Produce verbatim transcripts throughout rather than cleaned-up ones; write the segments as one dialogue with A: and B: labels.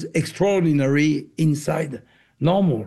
A: extraordinary inside normal.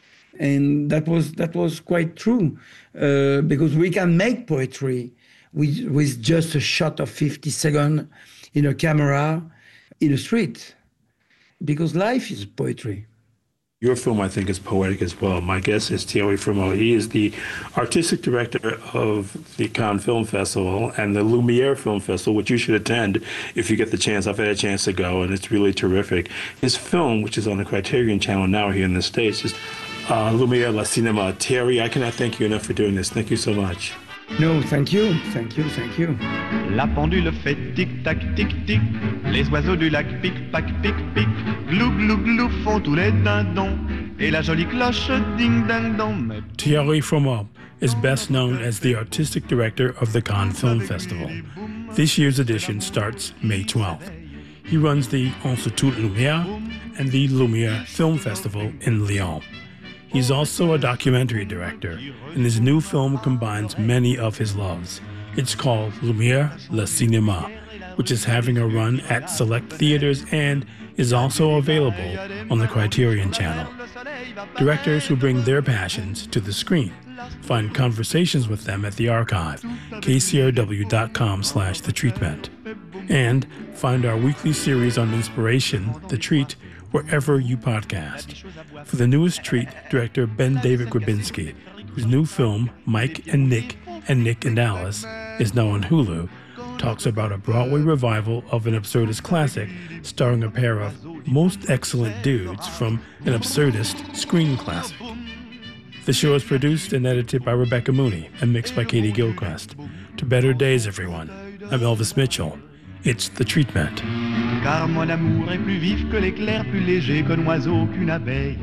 A: And that was that was quite true, uh, because we can make poetry with, with just a shot of fifty seconds in a camera in a street, because life is poetry.
B: Your film, I think, is poetic as well. My guest is Thierry Frémaux. He is the artistic director of the Cannes Film Festival and the Lumiere Film Festival, which you should attend if you get the chance. I've had a chance to go, and it's really terrific. His film, which is on the Criterion Channel now here in the States, is uh, Lumiere Le Cinéma. Thierry, I cannot thank you enough for doing this. Thank you so much.
A: No, thank you, thank you, thank you.
C: La pendule fait tic-tac, tic-tic. Les oiseaux du lac pic-pac, pic-pic. Glou, glou, glou font tous les dindons. Et la jolie cloche ding-dang-dong.
B: Thierry Frémaux is best known as the artistic director of the Cannes Film Festival. This year's edition starts May twelfth. He runs the Institut Lumière and the Lumiere Film Festival in Lyon. He's also a documentary director, and his new film combines many of his loves. It's called Lumiere Le Cinéma, which is having a run at select theaters and is also available on the Criterion Channel. Directors who bring their passions to the screen. Find conversations with them at the archive, k c r w dot com slash the treatment. And find our weekly series on inspiration, The Treat, wherever you podcast. For the newest treat, director Ben David Grabinski, whose new film, Mike and Nick and Nick and Alice, is now on Hulu, talks about a Broadway revival of an absurdist classic starring a pair of most excellent dudes from an absurdist screen classic. The show is produced and edited by Rebecca Mooney and mixed by Katie Gilchrist. To better days, everyone. I'm Elvis Mitchell. It's The Treatment.
C: Car mon amour est plus vif que l'éclair, plus léger qu'un oiseau, qu'une abeille.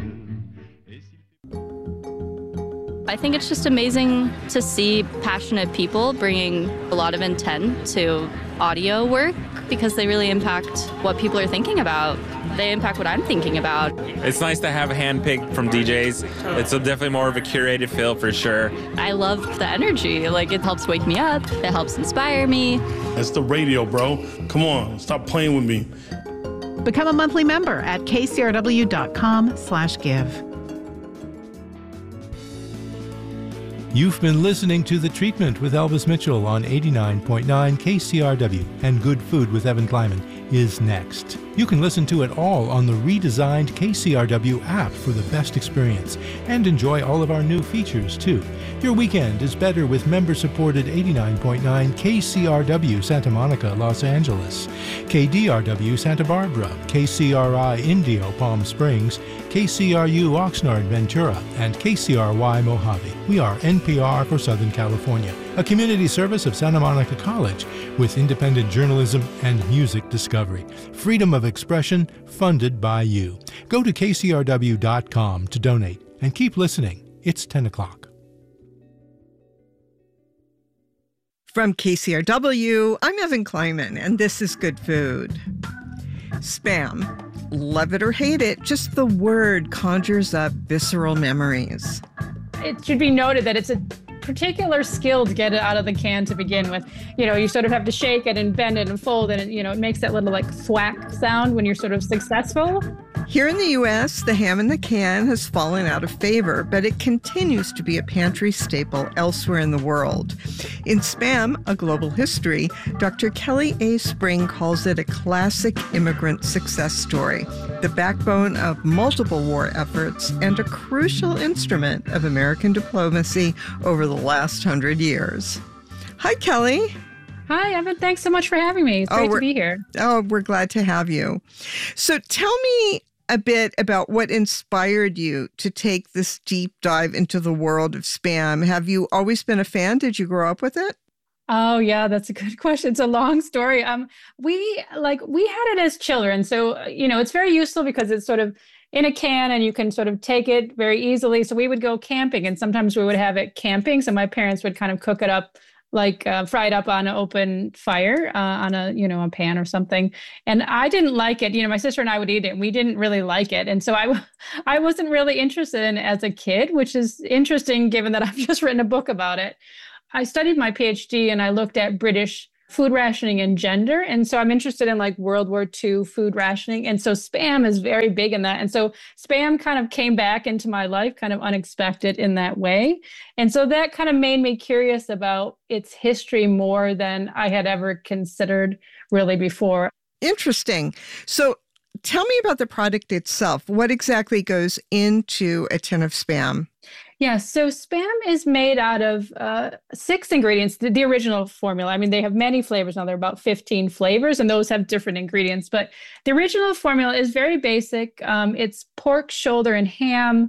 D: I think it's just amazing to see passionate people bringing a lot of intent to audio work, because they really impact what people are thinking about. They impact what I'm thinking about.
E: It's nice to have handpicked from D Js. It's a definitely more of a curated feel for sure.
D: I love the energy. Like, it helps wake me up. It helps inspire me.
F: It's the radio, bro. Come on, stop playing with me.
G: Become a monthly member at k c r w dot com slash give.
H: You've been listening to The Treatment with Elvis Mitchell on eighty-nine point nine K C R W, and Good Food with Evan Kleiman is next. You can listen to it all on the redesigned K C R W app for the best experience, and enjoy all of our new features too. Your weekend is better with member-supported eighty-nine point nine K C R W Santa Monica, Los Angeles, K D R W Santa Barbara, K C R I Indio Palm Springs, K C R U Oxnard Ventura, and K C R Y Mojave. We are N P R for Southern California, a community service of Santa Monica College with independent journalism and music discovery. Freedom of expression funded by you. Go to k c r w dot com to donate and keep listening. It's ten o'clock.
I: From K C R W, I'm Evan Kleiman, and this is Good Food. Spam. Love it or hate it, just the word conjures up visceral memories.
J: It should be noted that it's a particular skill to get it out of the can to begin with. You know, you sort of have to shake it and bend it and fold it, and, you know, it makes that little like thwack sound when you're sort of successful.
I: Here in the U S, the ham in the can has fallen out of favor, but it continues to be a pantry staple elsewhere in the world. In Spam, A Global History, Doctor Kelly A. Spring calls it a classic immigrant success story, the backbone of multiple war efforts and a crucial instrument of American diplomacy over the last hundred years. Hi, Kelly.
J: Hi, Evan. Thanks so much for having me. It's great
I: oh,
J: to be here.
I: Oh, we're glad to have you. So tell me a bit about what inspired you to take this deep dive into the world of Spam. Have you always been a fan? Did you grow up with it?
J: Oh, yeah, that's a good question. It's a long story. Um, we like we had it as children. So, you know, it's very useful because it's sort of in a can and you can sort of take it very easily. So we would go camping, and sometimes we would have it camping. So my parents would kind of cook it up, like uh, fried up on an open fire, uh, on a, you know, a pan or something. And I didn't like it. You know, my sister and I would eat it, and we didn't really like it. And so I, I wasn't really interested in it as a kid, which is interesting given that I've just written a book about it. I studied my PhD and I looked at British food rationing and gender. And so I'm interested in like World War Two food rationing. And so Spam is very big in that. And so Spam kind of came back into my life, kind of unexpected in that way. And so that kind of made me curious about its history more than I had ever considered really before.
I: Interesting. So tell me about the product itself. What exactly goes into a tin of Spam?
J: Yeah, so Spam is made out of uh, six ingredients, the, the original formula. I mean, they have many flavors now. There are about fifteen flavors, and those have different ingredients. But the original formula is very basic. Um, it's pork, shoulder, and ham,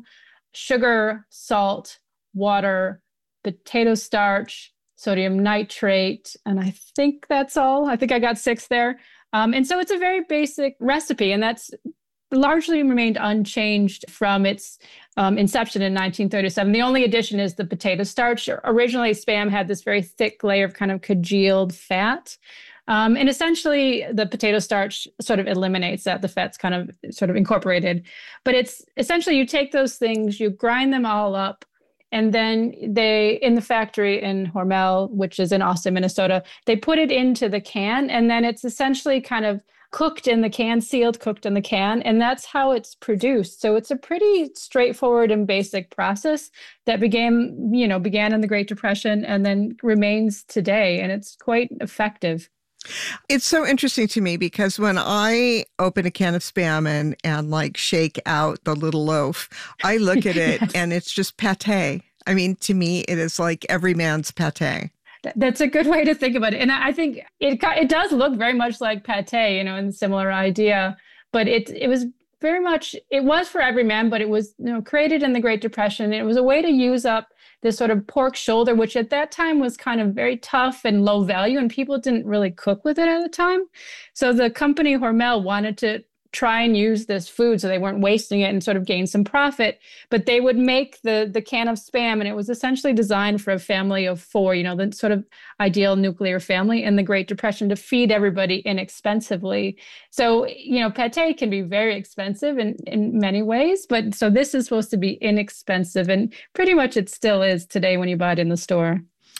J: sugar, salt, water, potato starch, sodium nitrate, and I think that's all. I think I got six there. Um, and so it's a very basic recipe, and that's largely remained unchanged from its um, inception in nineteen thirty-seven. The only addition is the potato starch. Originally, Spam had this very thick layer of kind of congealed fat. Um, and essentially, the potato starch sort of eliminates that. The fat's kind of sort of incorporated. But it's essentially, you take those things, you grind them all up, and then they, in the factory in Hormel, which is in Austin, Minnesota, they put it into the can, and then it's essentially kind of cooked in the can, sealed, cooked in the can, and that's how it's produced. So it's a pretty straightforward and basic process that began, you know, began in the Great Depression and then remains today, and it's quite effective.
I: It's so interesting to me because when I open a can of Spam and, and like shake out the little loaf, I look at it yes. and it's just pate. I mean, to me, it is like every man's pate.
J: That's a good way to think about it. And I think it it does look very much like pate, you know, and similar idea, but it it was very much, it was for every man, but it was, you know, created in the Great Depression. It was a way to use up this sort of pork shoulder, which at that time was kind of very tough and low value, and people didn't really cook with it at the time. So the company Hormel wanted to try and use this food so they weren't wasting it and sort of gain some profit, but they would make the the can of Spam, and it was essentially designed for a family of four, you know, the sort of ideal nuclear family in the Great Depression, to feed everybody inexpensively. So, you know, pate can be very expensive in, in many ways, but so this is supposed to be inexpensive, and pretty much it still is today when you buy it in the store.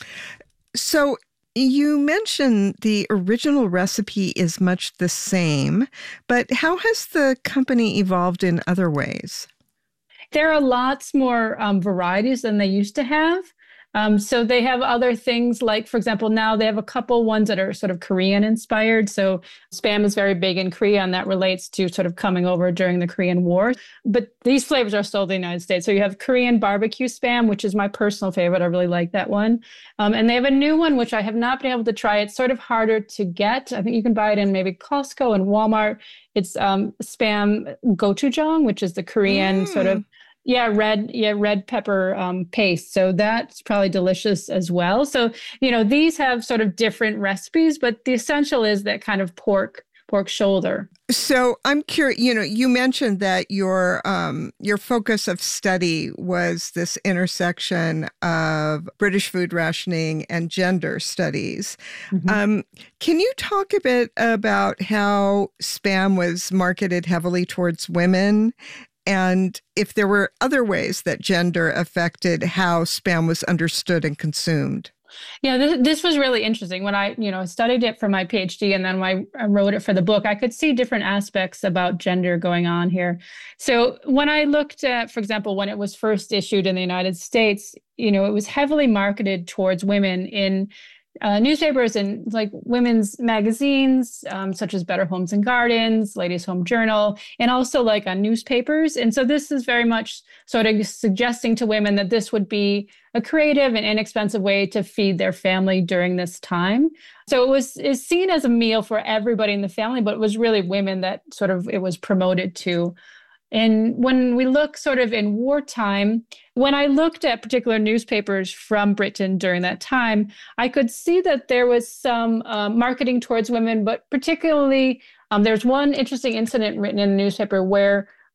I: So you mentioned the original recipe is much the same, but how has the company evolved in other ways?
J: There are lots more um, varieties than they used to have. Um, so they have other things like, for example, now they have a couple ones that are sort of Korean inspired. So Spam is very big in Korea, and that relates to sort of coming over during the Korean War. But these flavors are sold in the United States. So you have Korean barbecue Spam, which is my personal favorite. I really like that one. Um, and they have a new one, which I have not been able to try. It's sort of harder to get. I think you can buy it in maybe Costco and Walmart. It's um, Spam gochujang, which is the Korean mm. sort of Yeah, red, yeah, red pepper um, paste. So that's probably delicious as well. So, you know, these have sort of different recipes, but the essential is that kind of pork, pork shoulder.
I: So I'm curious, you know, you mentioned that your um, your focus of study was this intersection of British food rationing and gender studies. Mm-hmm. Um, can you talk a bit about how Spam was marketed heavily towards women, and if there were other ways that gender affected how Spam was understood and consumed?
J: Yeah, this, this was really interesting. When I, you know, studied it for my PhD and then when I wrote it for the book, I could see different aspects about gender going on here. So when I looked at, for example, when it was first issued in the United States, you know, it was heavily marketed towards women in Uh, newspapers and like women's magazines, um, such as Better Homes and Gardens, Ladies Home Journal, and also like on newspapers. And so this is very much sort of suggesting to women that this would be a creative and inexpensive way to feed their family during this time. So it was is seen as a meal for everybody in the family, but it was really women that sort of it was promoted to. And when we look sort of in wartime, when I looked at particular newspapers from Britain during that time, I could see that there was some uh, marketing towards women, but particularly um, there's one interesting incident written in the newspaper where um,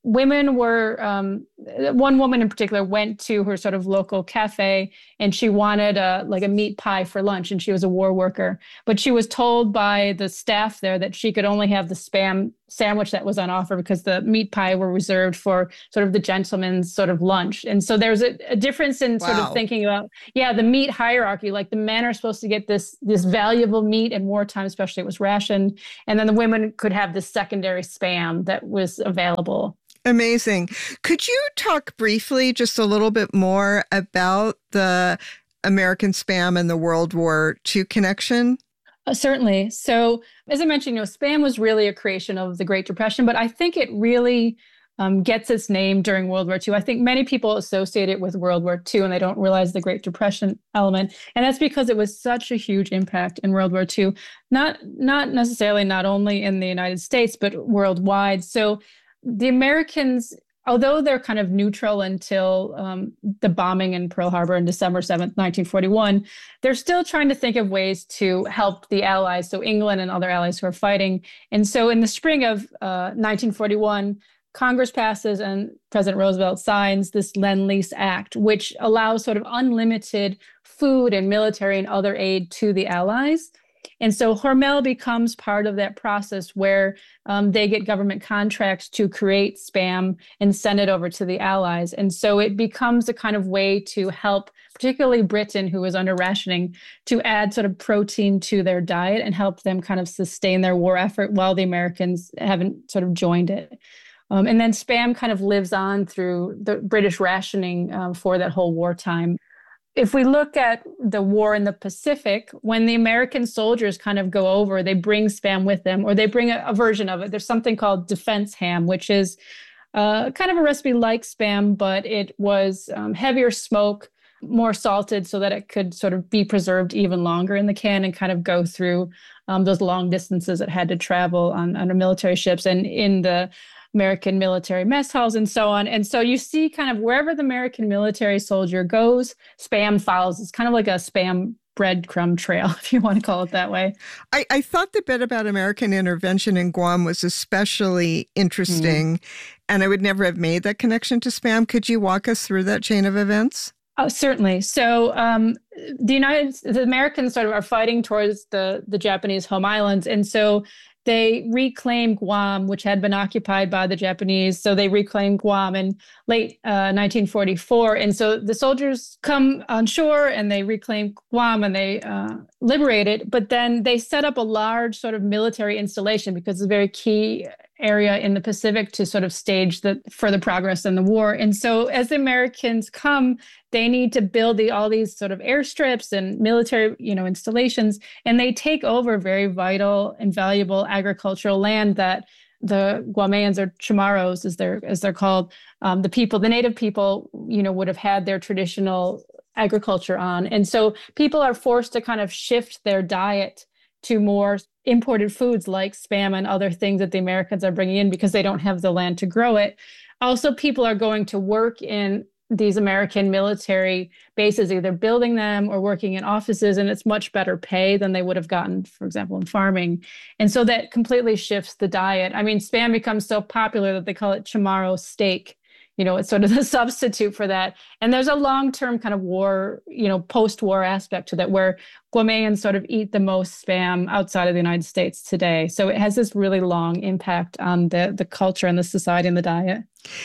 J: women were, um, one woman in particular went to her sort of local cafe and she wanted a, like a meat pie for lunch, and she was a war worker. But she was told by the staff there that she could only have the Spam sandwich that was on offer because the meat pie were reserved for sort of the gentleman's sort of lunch. And so there's a, a difference in sort
I: Wow.
J: of thinking about, yeah, the meat hierarchy, like the men are supposed to get this, this valuable meat in wartime, especially it was rationed. And then the women could have this secondary Spam that was available.
I: Amazing. Could you talk briefly just a little bit more about the American Spam and the World War Two connection?
J: Uh, certainly. So as I mentioned, you know, Spam was really a creation of the Great Depression, but I think it really um, gets its name during World War Two. I think many people associate it with World War Two and they don't realize the Great Depression element. And that's because it was such a huge impact in World War Two, not, not necessarily not only in the United States, but worldwide. So the Americans, although they're kind of neutral until um, the bombing in Pearl Harbor on December seventh, nineteen forty-one, they're still trying to think of ways to help the Allies, so England and other allies who are fighting. And so in the spring of uh, nineteen forty-one, Congress passes and President Roosevelt signs this Lend-Lease Act, which allows sort of unlimited food and military and other aid to the Allies. And so Hormel becomes part of that process where um, they get government contracts to create Spam and send it over to the Allies. And so it becomes a kind of way to help, particularly Britain, who was under rationing, to add sort of protein to their diet and help them kind of sustain their war effort while the Americans haven't sort of joined it. Um, and then Spam kind of lives on through the British rationing um, for that whole wartime. If we look at the war in the Pacific, when the American soldiers kind of go over, they bring Spam with them, or they bring a, a version of it. There's something called defense ham, which is uh, kind of a recipe like Spam, but it was um, heavier smoke, more salted so that it could sort of be preserved even longer in the can and kind of go through um, those long distances it had to travel on, on military ships and in the American military mess halls and so on. And so you see kind of wherever the American military soldier goes, Spam follows. It's kind of like a Spam breadcrumb trail, if you want to call it that way.
I: I, I thought the bit about American intervention in Guam was especially interesting, mm. and I would never have made that connection to Spam. Could you walk us through that chain of events?
J: Oh, certainly. So um, the United, the Americans sort of are fighting towards the, the Japanese home islands. And so they reclaim Guam, which had been occupied by the Japanese. So they reclaimed Guam in late uh, nineteen forty-four. And so the soldiers come on shore and they reclaim Guam and they uh, liberate it. But then they set up a large sort of military installation because it's a very key area in the Pacific to sort of stage the further progress in the war. And so as the Americans come, they need to build the, all these sort of airstrips and military, you know, installations, and they take over very vital and valuable agricultural land that the Guameans, or Chamorros as they're as they're called, um, the people, the native people, you know, would have had their traditional agriculture on. And so people are forced to kind of shift their diet to more imported foods like Spam and other things that the Americans are bringing in because they don't have the land to grow it. Also, people are going to work in these American military bases, either building them or working in offices, and it's much better pay than they would have gotten, for example, in farming. And so that completely shifts the diet. I mean, Spam becomes so popular that they call it Chamorro steak. You know, it's sort of the substitute for that. And there's a long-term kind of war, you know, post-war aspect to that where Guameans sort of eat the most Spam outside of the United States today. So it has this really long impact on the, the culture and the society and the diet.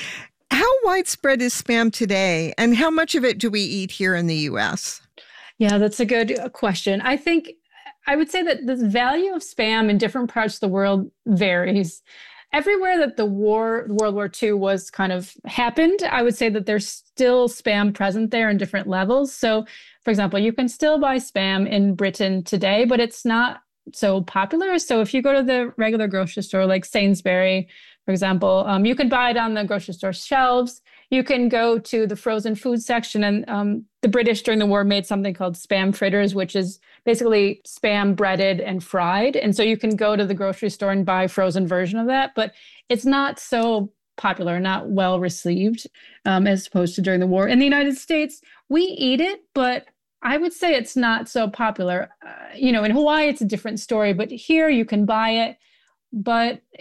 I: How widespread is Spam today, and how much of it do we eat here in the U S?
J: Yeah, that's a good question. I think I would say that the value of Spam in different parts of the world varies. Everywhere that the war, World War Two was kind of happened, I would say that there's still Spam present there in different levels. So, for example, you can still buy Spam in Britain today, but it's not so popular. So if you go to the regular grocery store like Sainsbury, for example, um, you can buy it on the grocery store shelves. You can go to the frozen food section, and um, the British during the war made something called Spam fritters, which is basically Spam breaded and fried. And so you can go to the grocery store and buy a frozen version of that, but it's not so popular, not well received um, as opposed to during the war. In the United States, we eat it, but I would say it's not so popular. Uh, you know, in Hawaii, it's a different story, but here you can buy it, but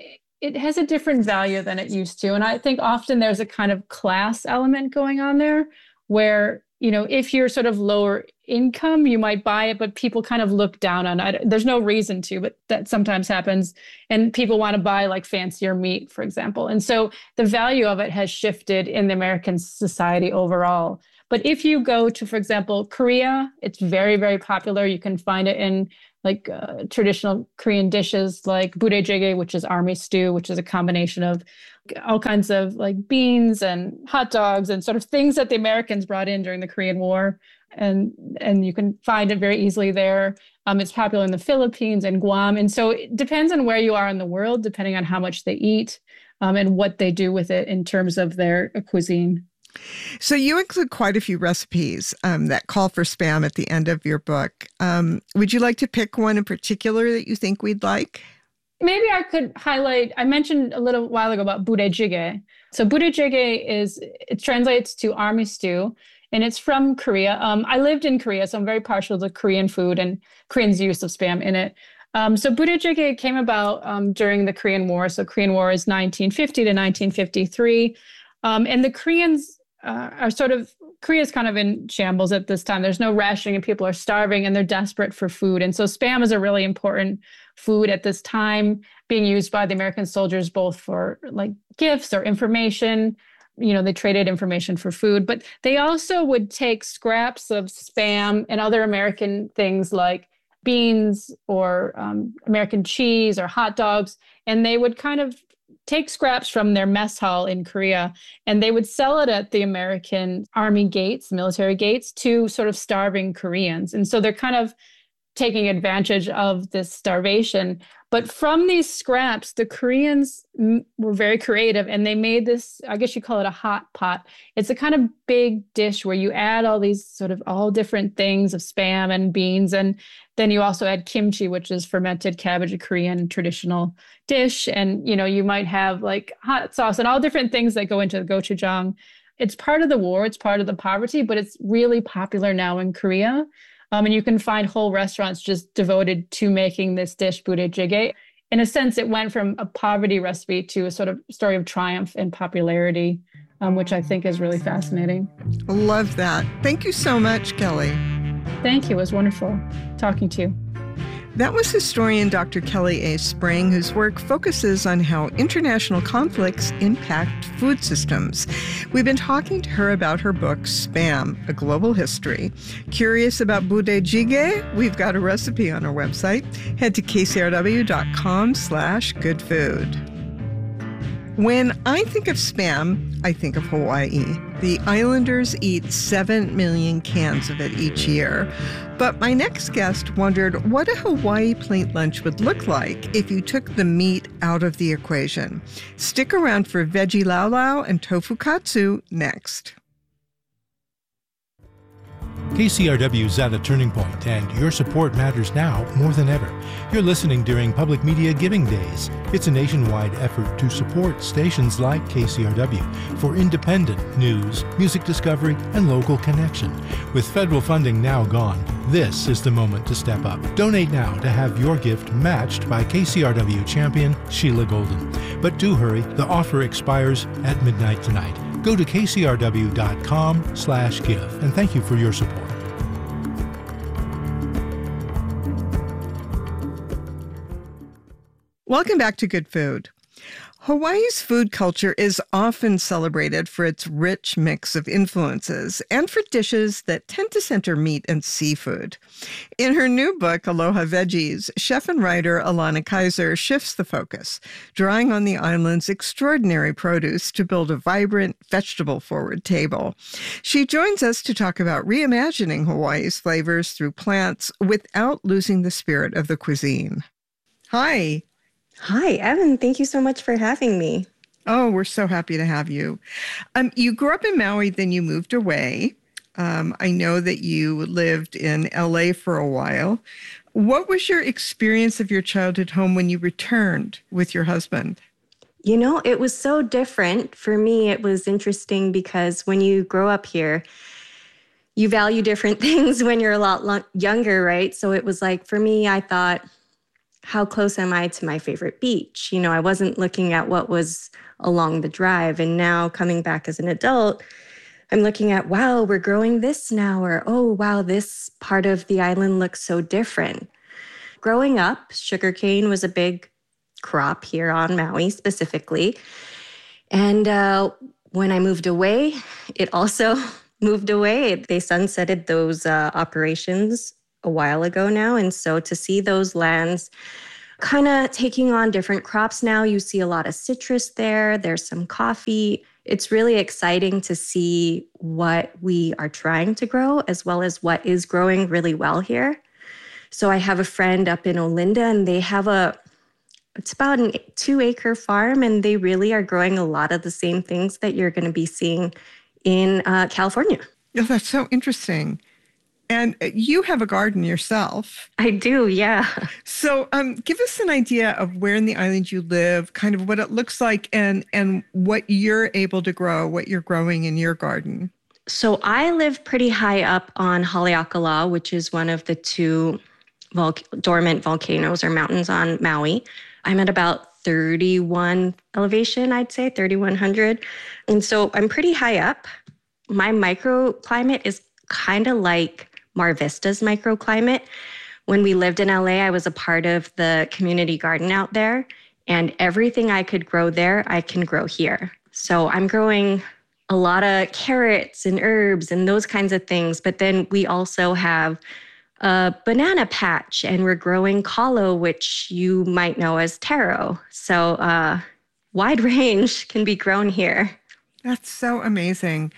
J: it has a different value than it used to. And I think often there's a kind of class element going on there where, you know, if you're sort of lower income, you might buy it, but people kind of look down on it. There's no reason to, but that sometimes happens. And people want to buy like fancier meat, for example. And so the value of it has shifted in the American society overall. But if you go to, for example, Korea, it's very, very popular. You can find it in like uh, traditional Korean dishes like budae-jjigae, which is army stew, which is a combination of all kinds of like beans and hot dogs and sort of things that the Americans brought in during the Korean War. And and you can find it very easily there. Um, it's popular in the Philippines and Guam. And so it depends on where you are in the world, depending on how much they eat um, and what they do with it in terms of their cuisine.
I: So you include quite a few recipes um, that call for Spam at the end of your book. Um, would you like to pick one in particular that you think we'd like?
J: Maybe I could highlight, I mentioned a little while ago about budae-jjigae. So budae-jjigae is, it translates to army stew, and it's from Korea. Um, I lived in Korea, so I'm very partial to Korean food and Koreans' use of Spam in it. Um, so budae-jjigae came about um, during the Korean War. So Korean War is nineteen fifty to nineteen fifty-three. Um, and the Koreans uh, are sort of, Korea's kind of in shambles at this time. There's no rationing and people are starving and they're desperate for food. And so Spam is a really important food at this time, being used by the American soldiers, both for like gifts or information. You know, they traded information for food, but they also would take scraps of Spam and other American things like beans or um, American cheese or hot dogs, and they would kind of take scraps from their mess hall in Korea, and they would sell it at the American army gates, military gates, to sort of starving Koreans. And so they're kind of taking advantage of this starvation. But from these scraps, the Koreans m- were very creative, and they made this, I guess you call it a hot pot. It's a kind of big dish where you add all these sort of all different things of Spam and beans, and then you also add kimchi, which is fermented cabbage, a Korean traditional dish. And, you know, you might have like hot sauce and all different things that go into the gochujang. It's part of the war, it's part of the poverty, but it's really popular now in Korea. Um, and you can find whole restaurants just devoted to making this dish, budae-jjigae. In a sense, it went from a poverty recipe to a sort of story of triumph and popularity, um, which I think is really fascinating.
I: I love that. Thank you so much, Kelly.
J: Thank you. It was wonderful talking to you.
I: That was historian Doctor Kelly A. Spring, whose work focuses on how international conflicts impact food systems. We've been talking to her about her book, Spam, A Global History. Curious about budae-jjigae? We've got a recipe on our website. Head to kcrw.com slash good food. When I think of Spam, I think of Hawaii. The islanders eat seven million cans of it each year. But my next guest wondered what a Hawaii plate lunch would look like if you took the meat out of the equation. Stick around for veggie lau lau and tofu katsu next.
H: K C R W is at a turning point, and your support matters now more than ever. You're listening during Public Media Giving Days. It's a nationwide effort to support stations like K C R W for independent news, music discovery, and local connection. With federal funding now gone, this is the moment to step up. Donate now to have your gift matched by K C R W champion Sheila Golden. But do hurry, the offer expires at midnight tonight. Go to kcrw.com slash give, and thank you for your support.
I: Welcome back to Good Food. Hawaii's food culture is often celebrated for its rich mix of influences and for dishes that tend to center meat and seafood. In her new book, Aloha Veggies, chef and writer Alana Kaiser shifts the focus, drawing on the island's extraordinary produce to build a vibrant, vegetable-forward table. She joins us to talk about reimagining Hawaii's flavors through plants without losing the spirit of the cuisine. Hi.
K: Hi, Evan. Thank you so much for having me.
I: Oh, we're so happy to have you. Um, you grew up in Maui, then you moved away. Um, I know that you lived in L A for a while. What was your experience of your childhood home when you returned with your husband?
K: You know, it was so different. For me, it was interesting because when you grow up here, you value different things when you're a lot lo- younger, right? So it was like, for me, I thought, how close am I to my favorite beach? You know, I wasn't looking at what was along the drive. And now coming back as an adult, I'm looking at, wow, we're growing this now, or, oh, wow, this part of the island looks so different. Growing up, sugarcane was a big crop here on Maui specifically. And uh, when I moved away, it also moved away. They sunsetted those uh, operations a while ago now. And so to see those lands kind of taking on different crops now, you see a lot of citrus there. There's some coffee. It's really exciting to see what we are trying to grow as well as what is growing really well here. So I have a friend up in Olinda, and they have a, it's about a two acre farm, and they really are growing a lot of the same things that you're going to be seeing in uh, California.
I: Oh, that's so interesting. And you have a garden yourself.
K: I do, yeah.
I: So um, give us an idea of where in the island you live, kind of what it looks like, and, and what you're able to grow, what you're growing in your garden.
K: So I live pretty high up on Haleakala, which is one of the two vul- dormant volcanoes or mountains on Maui. I'm at about thirty-one elevation, I'd say, thirty-one hundred. And so I'm pretty high up. My microclimate is kind of like Mar Vista's microclimate. When we lived in L A, I was a part of the community garden out there, and everything I could grow there, I can grow here. So I'm growing a lot of carrots and herbs and those kinds of things. But then we also have a banana patch, and we're growing kalo, which you might know as taro. So uh, wide range can be grown here.
I: That's so amazing.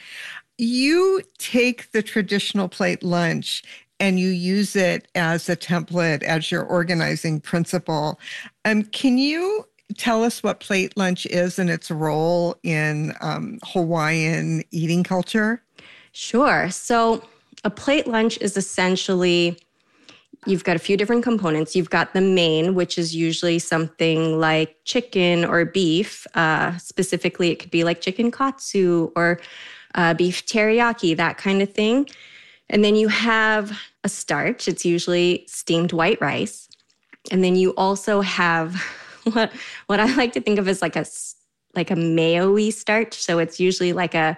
I: You take the traditional plate lunch and you use it as a template, as your organizing principle. Um, can you tell us what plate lunch is and its role in um, Hawaiian eating culture?
K: Sure. So a plate lunch is essentially, you've got a few different components. You've got the main, which is usually something like chicken or beef. Uh, specifically, it could be like chicken katsu or uh, beef teriyaki, that kind of thing. And then you have a starch. It's usually steamed white rice. And then you also have what, what I like to think of as like a, like a mayo-y starch. So it's usually like a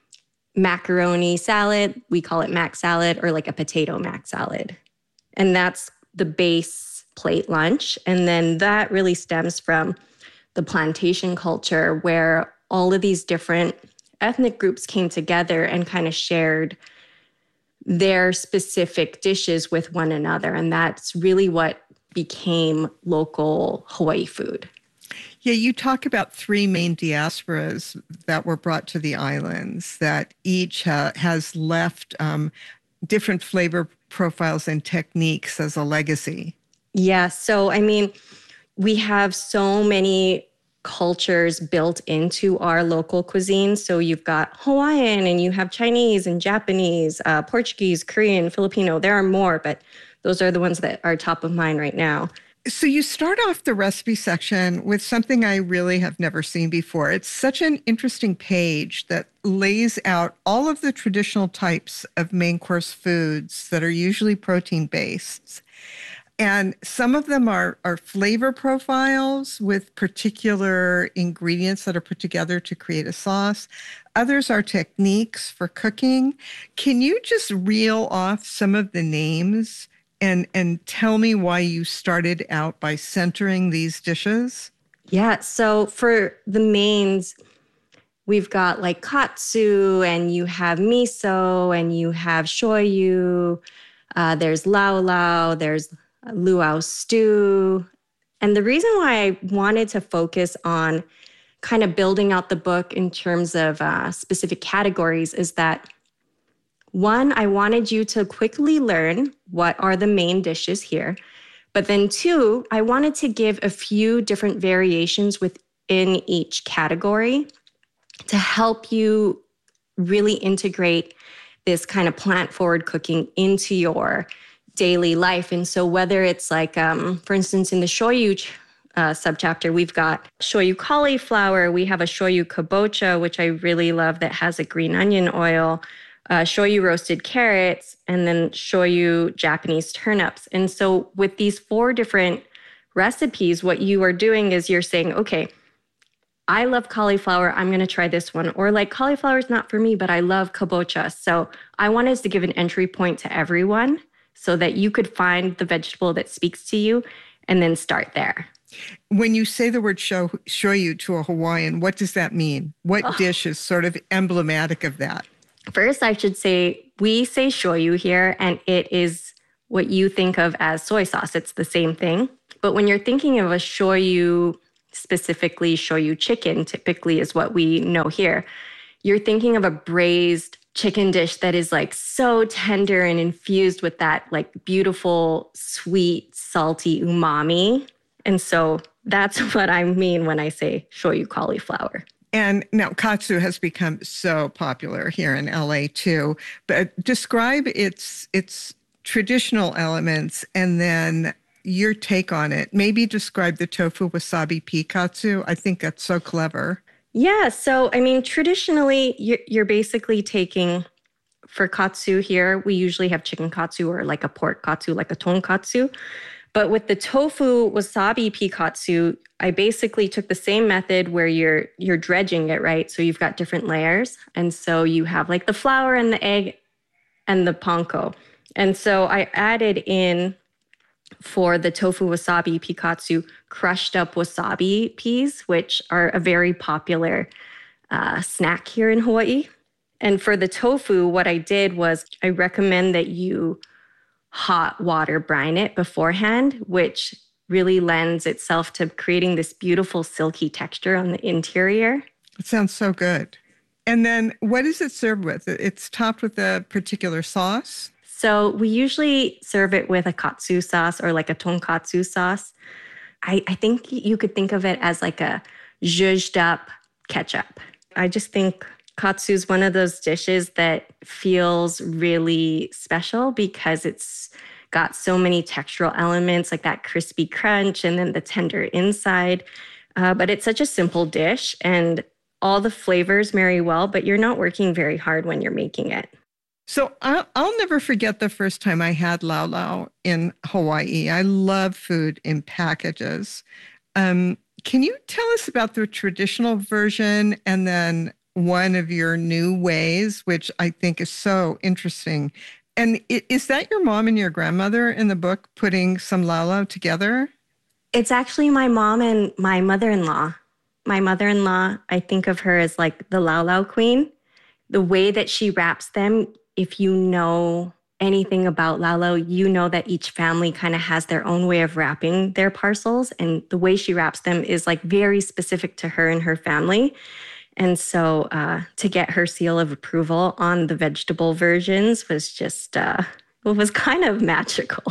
K: macaroni salad. We call it mac salad, or like a potato mac salad. And that's the base plate lunch. And then that really stems from the plantation culture, where all of these different ethnic groups came together and kind of shared their specific dishes with one another. And that's really what became local Hawaii food.
I: Yeah, you talk about three main diasporas that were brought to the islands, that each uh, has left um, different flavor profiles and techniques as a legacy.
K: Yeah, so I mean, we have so many cultures built into our local cuisine. So you've got Hawaiian, and you have Chinese and Japanese, uh, Portuguese, Korean, Filipino. There are more, but those are the ones that are top of mind right now.
I: So you start off the recipe section with something I really have never seen before. It's such an interesting page that lays out all of the traditional types of main course foods that are usually protein-based. And some of them are, are flavor profiles with particular ingredients that are put together to create a sauce. Others are techniques for cooking. Can you just reel off some of the names and, and tell me why you started out by centering these dishes?
K: Yeah, so for the mains, we've got like katsu, and you have miso, and you have shoyu. Uh, there's lau lau, there's luau stew. And the reason why I wanted to focus on kind of building out the book in terms of uh, specific categories is that, one, I wanted you to quickly learn what are the main dishes here. But then two, I wanted to give a few different variations within each category to help you really integrate this kind of plant-forward cooking into your daily life. And so whether it's like, um, for instance, in the shoyu uh, subchapter, we've got shoyu cauliflower, we have a shoyu kabocha, which I really love, that has a green onion oil, uh, shoyu roasted carrots, and then shoyu Japanese turnips. And so with these four different recipes, what you are doing is you're saying, okay, I love cauliflower. I'm going to try this one. Or like cauliflower is not for me, but I love kabocha. So I wanted to give an entry point to everyone so that you could find the vegetable that speaks to you and then start there.
I: When you say the word sho- shoyu to a Hawaiian, what does that mean? What oh. dish is sort of emblematic of that?
K: First, I should say we say shoyu here, and it is what you think of as soy sauce. It's the same thing. But when you're thinking of a shoyu, specifically shoyu chicken, typically is what we know here, you're thinking of a braised chicken dish that is like so tender and infused with that like beautiful, sweet, salty umami. And so that's what I mean when I say shoyu cauliflower.
I: And now katsu has become so popular here in L A too. But describe its its traditional elements and then your take on it. Maybe describe the tofu wasabi pea katsu. I think that's so clever.
K: Yeah. So, I mean, traditionally, you're, you're basically taking, for katsu here, we usually have chicken katsu or like a pork katsu, like a tonkatsu. But with the tofu wasabi pea katsu, I basically took the same method where you're you're dredging it, right? So you've got different layers. And so you have like the flour and the egg and the panko. And so I added in for the tofu wasabi pea katsu, crushed up wasabi peas, which are a very popular uh, snack here in Hawaii. And for the tofu, what I did was I recommend that you hot water brine it beforehand, which really lends itself to creating this beautiful silky texture on the interior.
I: It sounds so good. And then what is it served with? It's topped with a particular sauce?
K: So we usually serve it with a katsu sauce or like a tonkatsu sauce. I, I think you could think of it as like a zhuzhed up ketchup. I just think katsu is one of those dishes that feels really special because it's got so many textural elements like that crispy crunch and then the tender inside. Uh, but it's such a simple dish and all the flavors marry well, but you're not working very hard when you're making it.
I: So I'll, I'll never forget the first time I had lau lau in Hawaii. I love food in packages. Um, can you tell us about the traditional version and then one of your new ways, which I think is so interesting? And is that your mom and your grandmother in the book putting some lau lau together?
K: It's actually my mom and my mother-in-law. My mother-in-law, I think of her as like the lau lau queen. The way that she wraps them, if you know anything about lau lau, you know that each family kind of has their own way of wrapping their parcels. And the way she wraps them is like very specific to her and her family. And so uh, to get her seal of approval on the vegetable versions was just, uh, it was kind of magical.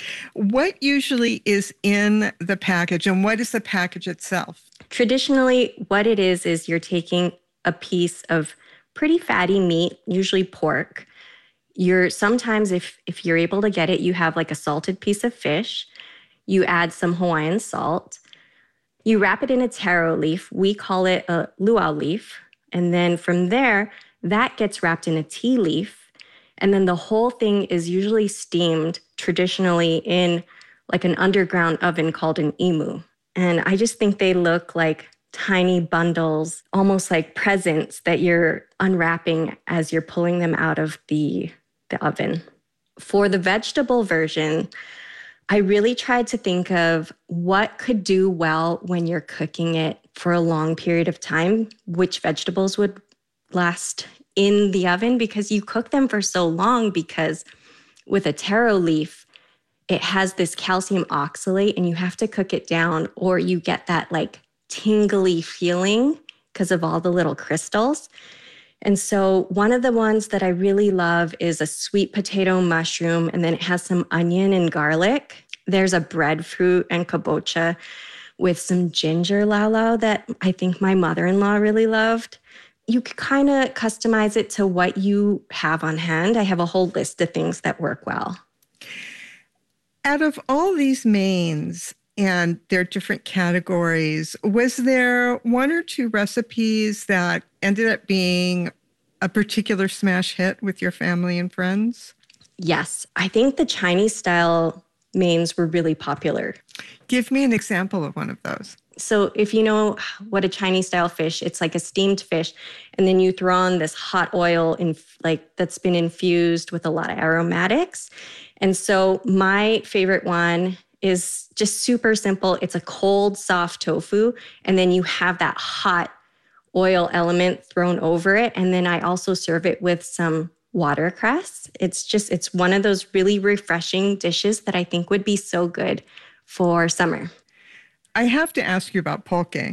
I: What usually is in the package and what is the package itself?
K: Traditionally, what it is, is you're taking a piece of pretty fatty meat, usually pork. You're sometimes, if if you're able to get it, you have like a salted piece of fish. You add some Hawaiian salt. You wrap it in a taro leaf. We call it a luau leaf. And then from there, that gets wrapped in a tea leaf. And then the whole thing is usually steamed traditionally in like an underground oven called an imu. And I just think they look like tiny bundles, almost like presents that you're unwrapping as you're pulling them out of the, the oven. For the vegetable version, I really tried to think of what could do well when you're cooking it for a long period of time, which vegetables would last in the oven, because you cook them for so long, because with a taro leaf, it has this calcium oxalate and you have to cook it down or you get that like tingly feeling because of all the little crystals. And so one of the ones that I really love is a sweet potato mushroom, and then it has some onion and garlic. There's a breadfruit and kabocha with some ginger lau lau that I think my mother-in-law really loved. You could kind of customize it to what you have on hand. I have a whole list of things that work well.
I: Out of all these mains and their different categories, was there one or two recipes that ended up being a particular smash hit with your family and friends?
K: Yes. I think the Chinese style mains were really popular.
I: Give me an example of one of those.
K: So if you know what a Chinese style fish, it's like a steamed fish, and then you throw on this hot oil in like that's been infused with a lot of aromatics. And so my favorite one is just super simple. It's a cold, soft tofu, and then you have that hot oil element thrown over it. And then I also serve it with some watercress. It's just, it's one of those really refreshing dishes that I think would be so good for summer.
I: I have to ask you about poke,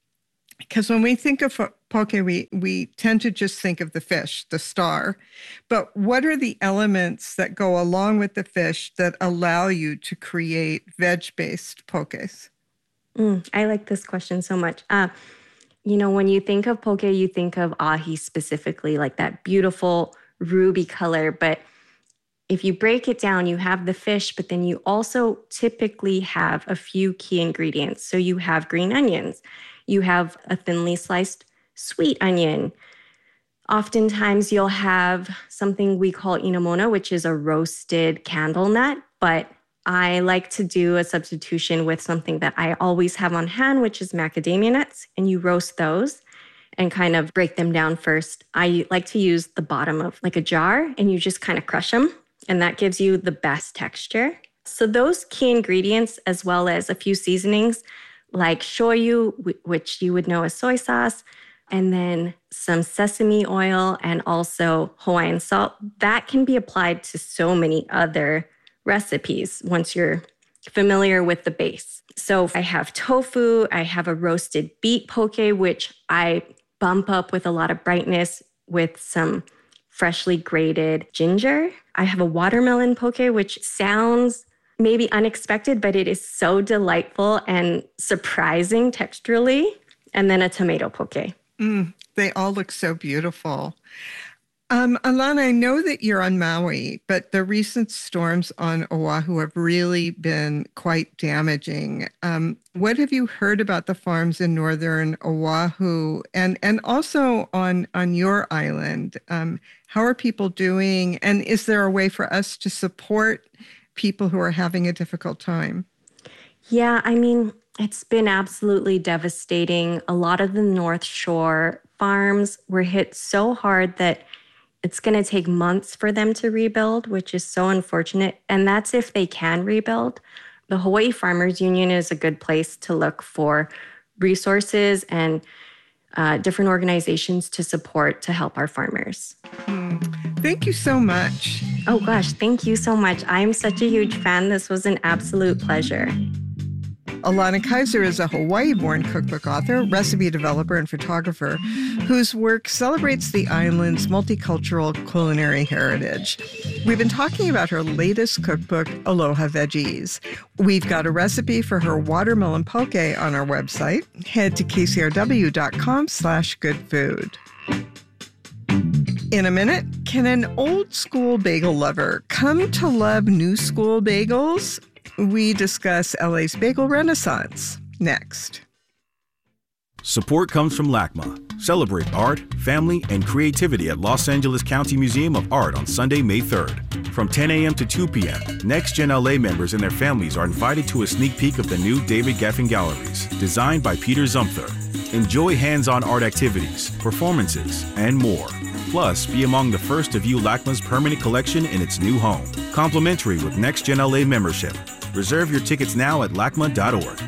I: because when we think of poke, we, we tend to just think of the fish, the star. But what are the elements that go along with the fish that allow you to create veg-based pokes?
K: Mm, I like this question so much. Uh, you know, when you think of poke, you think of ahi specifically, like that beautiful ruby color. But if you break it down, you have the fish, but then you also typically have a few key ingredients. So you have green onions, you have a thinly sliced sweet onion. Oftentimes you'll have something we call inamona, which is a roasted candle nut, but I like to do a substitution with something that I always have on hand, which is macadamia nuts, and you roast those and kind of break them down first. I like to use the bottom of like a jar, and you just kind of crush them. And that gives you the best texture. So those key ingredients, as well as a few seasonings like shoyu, which you would know as soy sauce, and then some sesame oil and also Hawaiian salt, that can be applied to so many other recipes once you're familiar with the base. So I have tofu, I have a roasted beet poke, which I bump up with a lot of brightness with some freshly grated ginger. I have a watermelon poke, which sounds maybe unexpected, but it is so delightful and surprising texturally. And then a tomato poke.
I: Mm, they all look so beautiful. Um, Alana, I know that you're on Maui, but the recent storms on Oahu have really been quite damaging. Um, what have you heard about the farms in northern Oahu and, and also on, on your island? Um, how are people doing? And is there a way for us to support people who are having a difficult time?
K: Yeah, I mean, it's been absolutely devastating. A lot of the North Shore farms were hit so hard that it's going to take months for them to rebuild, which is so unfortunate. And that's if they can rebuild. The Hawaii Farmers Union is a good place to look for resources and uh, different organizations to support to help our farmers.
I: Mm. Thank you so much.
K: Oh gosh, thank you so much. I'm such a huge fan. This was an absolute pleasure.
I: Alana Kaiser is a Hawaii-born cookbook author, recipe developer, and photographer whose work celebrates the island's multicultural culinary heritage. We've been talking about her latest cookbook, Aloha Veggies. We've got a recipe for her watermelon poke on our website. Head to k c r w dot com slash good food. In a minute, can an old school bagel lover come to love new school bagels? We discuss L A's bagel renaissance next.
L: Support comes from LACMA. Celebrate art, family, and creativity at Los Angeles County Museum of Art on Sunday, May third. From ten a.m. to two p.m., Next Gen L A members and their families are invited to a sneak peek of the new David Geffen Galleries, designed by Peter Zumthor. Enjoy hands-on art activities, performances, and more. Plus, be among the first to view LACMA's permanent collection in its new home. Complimentary with Next Gen L A membership. Reserve your tickets now at lacma dot org.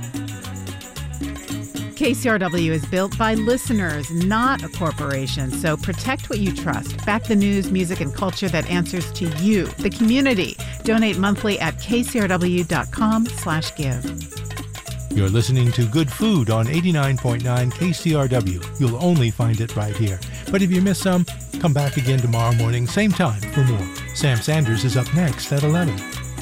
G: K C R W is built by listeners, not a corporation. So protect what you trust. Back the news, music, and culture that answers to you, the community. Donate monthly at k c r w dot com slash give.
H: You're listening to Good Food on eighty-nine point nine K C R W. You'll only find it right here. But if you miss some, come back again tomorrow morning, same time for more. Sam Sanders is up next at eleven.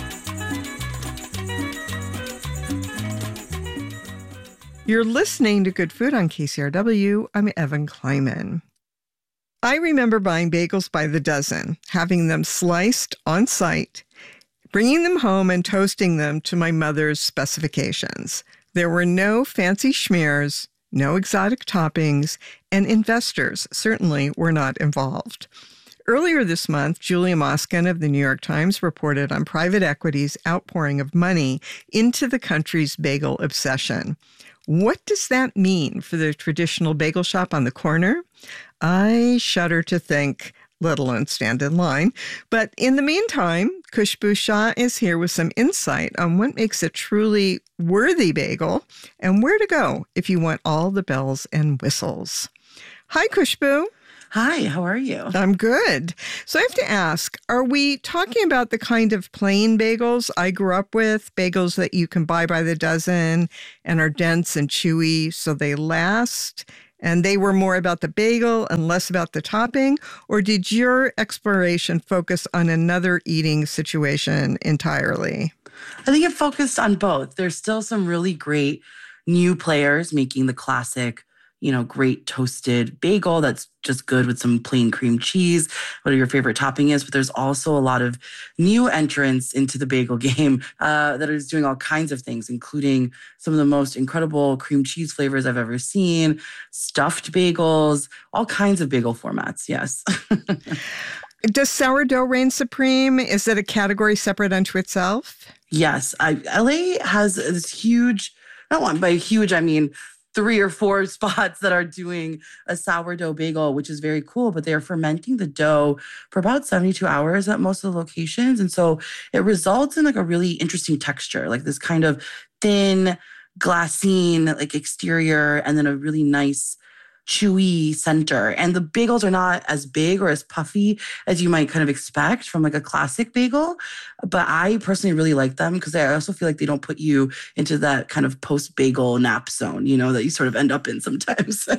I: You're listening to Good Food on K C R W. I'm Evan Kleiman. I remember buying bagels by the dozen, having them sliced on site, bringing them home and toasting them to my mother's specifications. There were no fancy schmears, no exotic toppings, and investors certainly were not involved. earlier this month, Julia Moskin of the New York Times reported on private equity's outpouring of money into the country's bagel obsession. What does that mean for the traditional bagel shop on the corner? I shudder to think, let alone stand in line. But in the meantime, Khushbu Shah is here with some insight on what makes a truly worthy bagel and where to go if you want all the bells and whistles. Hi, Khushbu.
M: Hi, how are you?
I: I'm good. So I have to ask, are we talking about the kind of plain bagels I grew up with, bagels that you can buy by the dozen and are dense and chewy so they last? And they were more about the bagel and less about the topping? Or did your exploration focus on another eating situation entirely?
M: I think it focused on both. There's still some really great new players making the classic, you know, great toasted bagel that's just good with some plain cream cheese, whatever your favorite topping is. But there's also a lot of new entrants into the bagel game uh, that is doing all kinds of things, including some of the most incredible cream cheese flavors I've ever seen, stuffed bagels, all kinds of bagel formats, yes.
I: Does sourdough reign supreme? Is it a category separate unto itself?
M: Yes. I, L A has this huge, not one, by huge, I mean, three or four spots that are doing a sourdough bagel, which is very cool, but they are fermenting the dough for about seventy-two hours at most of the locations. And so it results in like a really interesting texture, like this kind of thin glassine, like exterior, and then a really nice chewy center. And the bagels are not as big or as puffy as you might kind of expect from like a classic bagel. But I personally really like them because I also feel like they don't put you into that kind of post-bagel nap zone, you know, that you sort of end up in sometimes.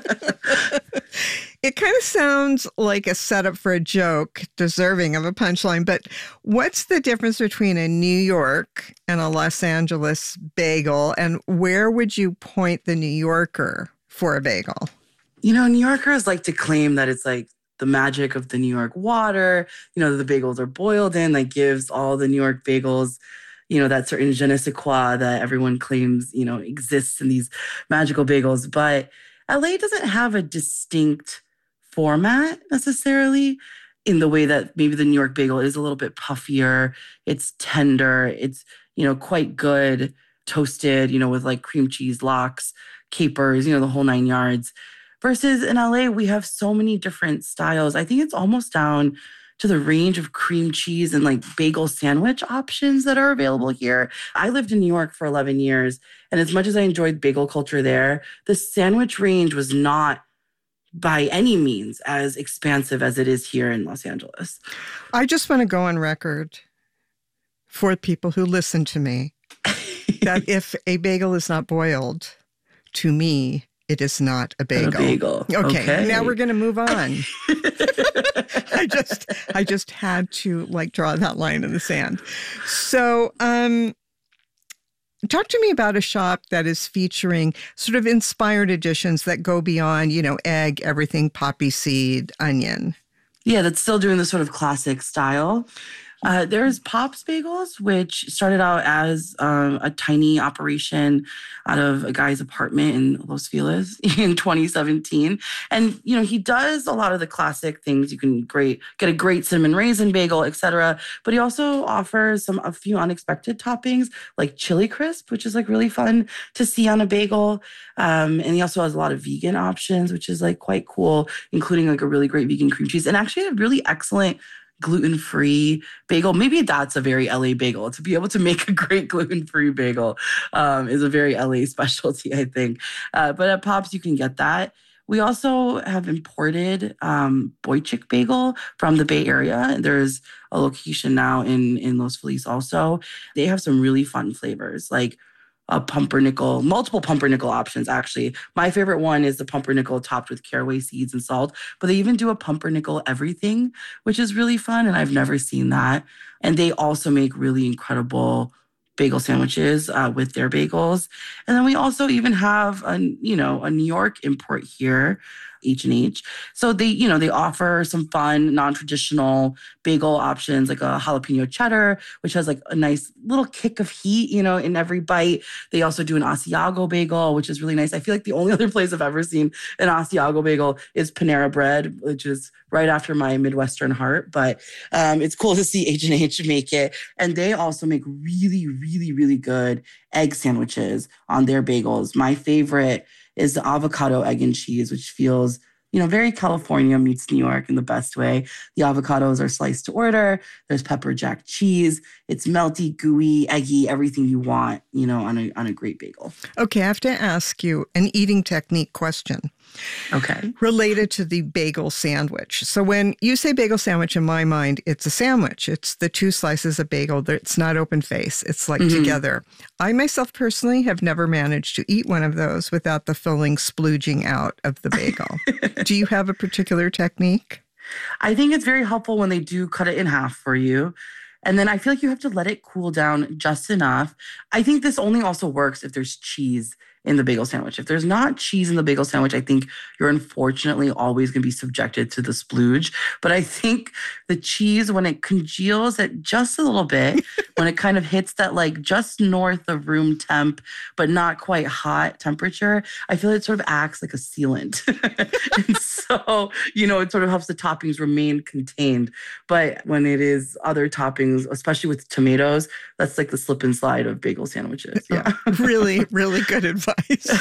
I: It kind of sounds like a setup for a joke deserving of a punchline, but what's the difference between a New York and a Los Angeles bagel, and where would you point the New Yorker for a bagel?
M: You know, New Yorkers like to claim that it's like the magic of the New York water, you know, the bagels are boiled in, that gives all the New York bagels, you know, that certain je ne sais quoi that everyone claims, you know, exists in these magical bagels. But L A doesn't have a distinct format necessarily in the way that maybe the New York bagel is a little bit puffier. It's tender. It's, you know, quite good toasted, you know, with like cream cheese, lox, capers, you know, the whole nine yards. Versus in L A, we have so many different styles. I think it's almost down to the range of cream cheese and like bagel sandwich options that are available here. I lived in New York for eleven years, and as much as I enjoyed bagel culture there, the sandwich range was not by any means as expansive as it is here in Los Angeles.
I: I just want to go on record for people who listen to me that if a bagel is not boiled, to me, it is not a bagel.
M: A bagel.
I: Okay,
M: okay.
I: Now we're going to move on. I just, I just had to like draw that line in the sand. So, um, talk to me about a shop that is featuring sort of inspired additions that go beyond, you know, egg, everything, poppy seed, onion.
M: Yeah, that's still doing the sort of classic style. Uh, there's Pop's Bagels, which started out as um, a tiny operation out of a guy's apartment in Los Feliz in twenty seventeen. And, you know, he does a lot of the classic things. You can great get a great cinnamon raisin bagel, et cetera. But he also offers some a few unexpected toppings like chili crisp, which is like really fun to see on a bagel. Um, and he also has a lot of vegan options, which is like quite cool, including like a really great vegan cream cheese and actually a really excellent gluten-free bagel. Maybe that's a very L A bagel. To be able to make a great gluten-free bagel um, is a very L A specialty, I think. Uh, but at Pop's, you can get that. We also have imported um, Boychik Bagel from the Bay Area. There's a location now in, in Los Feliz also. They have some really fun flavors, like a pumpernickel, multiple pumpernickel options, actually. My favorite one is the pumpernickel topped with caraway seeds and salt, but they even do a pumpernickel everything, which is really fun, and I've never seen that. And they also make really incredible bagel sandwiches uh, with their bagels. And then we also even have a, you know, a New York import here H and H. So they, you know, they offer some fun, non-traditional bagel options like a jalapeno cheddar, which has like a nice little kick of heat, you know, in every bite. They also do an Asiago bagel, which is really nice. I feel like the only other place I've ever seen an Asiago bagel is Panera Bread, which is right after my Midwestern heart. But um, it's cool to see H and H make it. And they also make really, really, really good egg sandwiches on their bagels. My favorite is the avocado egg and cheese, which feels, you know, very California meets New York in the best way. The avocados are sliced to order. There's pepper jack cheese. It's melty, gooey, eggy, everything you want, you know, on a on a great bagel.
I: Okay, I have to ask you an eating technique question.
M: Okay.
I: Related to the bagel sandwich. So when you say bagel sandwich, in my mind, it's a sandwich. It's the two slices of bagel. It's not open face. It's like mm-hmm. together. I myself personally have never managed to eat one of those without the filling splooging out of the bagel. Do you have a particular technique?
M: I think it's very helpful when they do cut it in half for you. And then I feel like you have to let it cool down just enough. I think this only also works if there's cheese in the bagel sandwich. If there's not cheese in the bagel sandwich, I think you're unfortunately always going to be subjected to the splooge. But I think the cheese, when it congeals at just a little bit, when it kind of hits that like just north of room temp, but not quite hot temperature, I feel it sort of acts like a sealant. And so, you know, it sort of helps the toppings remain contained. But when it is other toppings, especially with tomatoes, that's like the slip and slide of bagel sandwiches. Yeah.
I: Really, really good advice.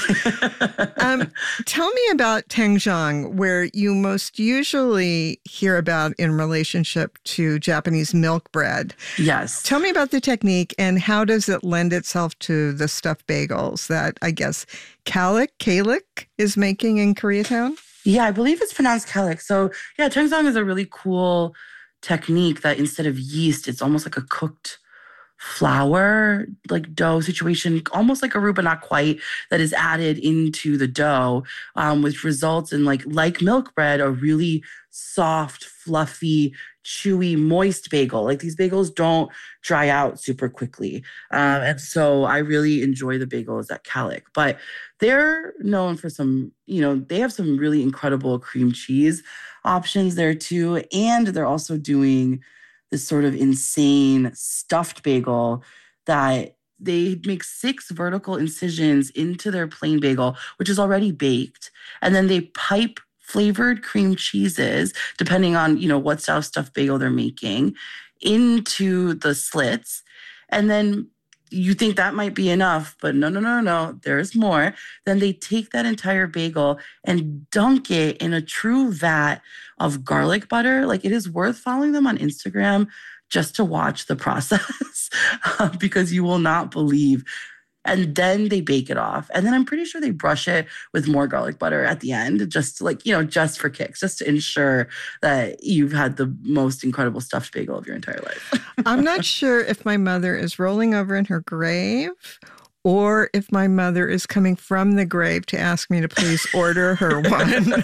I: um, tell me about tenjang, where you most usually hear about in relationship to Japanese milk bread.
M: Yes.
I: Tell me about the technique and how does it lend itself to the stuffed bagels that I guess Kalik, Kalik is making in Koreatown?
M: Yeah, I believe it's pronounced Kalik. So yeah, tenjang is a really cool technique that instead of yeast, it's almost like a cooked flour, like dough situation, almost like a roux, but not quite, that is added into the dough, um, which results in like, like milk bread, a really soft, fluffy, chewy, moist bagel. Like these bagels don't dry out super quickly. Um, and so I really enjoy the bagels at Kalik. But they're known for some, you know, they have some really incredible cream cheese options there too. And they're also doing this sort of insane stuffed bagel that they make six vertical incisions into their plain bagel, which is already baked. And then they pipe flavored cream cheeses, depending on, you know, what style stuffed bagel they're making, into the slits. And then you think that might be enough, but no, no, no, no, there's more. Then they take that entire bagel and dunk it in a true vat of garlic butter. Like it is worth following them on Instagram just to watch the process because you will not believe. And then they bake it off. And then I'm pretty sure they brush it with more garlic butter at the end, just to like, you know, just for kicks, just to ensure that you've had the most incredible stuffed bagel of your entire life.
I: I'm not sure if my mother is rolling over in her grave or if my mother is coming from the grave to ask me to please order her one.